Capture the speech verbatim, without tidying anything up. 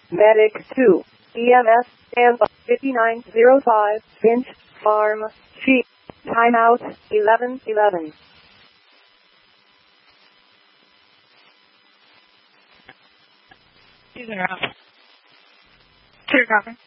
Medic two, E M S, and fifty-nine oh five, Finch Farm, Sheep. Timeout, eleven eleven. User out. True copy.